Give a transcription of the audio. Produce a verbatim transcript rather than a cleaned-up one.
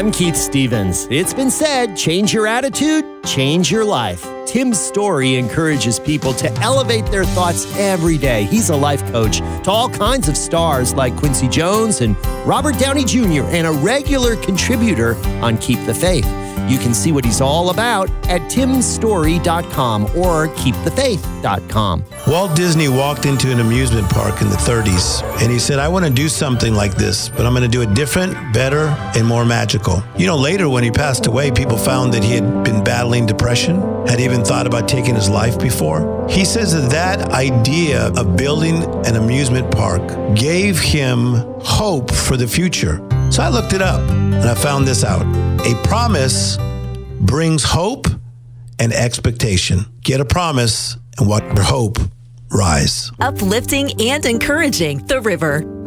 I'm Keith Stevens. It's been said, change your attitude, change your life. Tim's story encourages people to elevate their thoughts every day. He's a life coach to all kinds of stars like Quincy Jones and Robert Downey Junior and a regular contributor on Keep the Faith. You can see what he's all about at tim story dot com or keep the faith dot com. Walt Disney walked into an amusement park in the thirties, and he said, I want to do something like this, but I'm going to do it different, better, and more magical. You know, later when he passed away, people found that he had been battling depression, had even thought about taking his life before. He says that that idea of building an amusement park gave him hope for the future. So I looked it up, and I found this out. A promise brings hope and expectation. Get a promise and watch your hope rise. Uplifting and encouraging The River.